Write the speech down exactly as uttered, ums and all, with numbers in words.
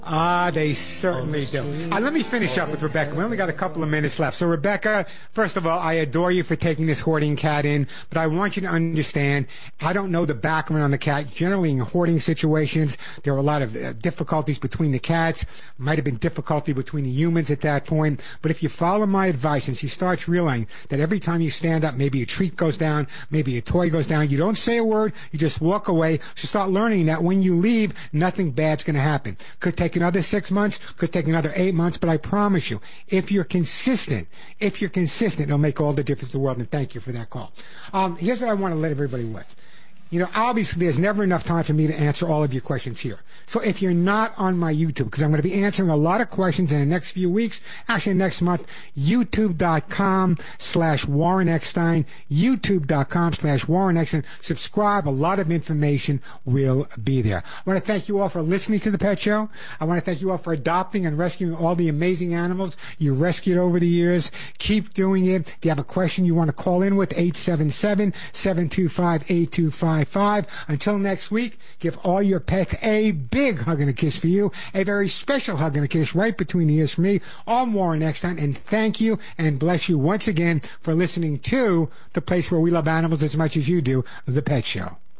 Ah, they certainly do. Uh, let me finish up with Rebecca. We only got a couple of minutes left. So, Rebecca, first of all, I adore you for taking this hoarding cat in, but I want you to understand, I don't know the background on the cat. Generally, in hoarding situations, there are a lot of uh, difficulties between the cats. Might have been difficulty between the humans at that point. But if you follow my advice and she starts realizing that every time you stand up, maybe a treat goes down, maybe a toy goes down, you don't say a word, you just walk away. She'll start learning that when you leave, nothing bad's going to happen. Could take another six months, could take another eight months, but I promise you, if you're consistent, if you're consistent, it'll make all the difference in the world, and thank you for that call. Um, here's what I want to let everybody with. You know, obviously, there's never enough time for me to answer all of your questions here. So if you're not on my YouTube, because I'm going to be answering a lot of questions in the next few weeks, actually next month, youtube.com slash Warren Eckstein, youtube.com slash Warren Eckstein. Subscribe. A lot of information will be there. I want to thank you all for listening to The Pet Show. I want to thank you all for adopting and rescuing all the amazing animals you rescued over the years. Keep doing it. If you have a question you want to call in with, eight seven seven, seven two five, eight two five five. Until next week, give all your pets a big hug and a kiss for you, a very special hug and a kiss right between the ears for me. I'm Warren Eckstein, and thank you and bless you once again for listening to the place where we love animals as much as you do, The Pet Show.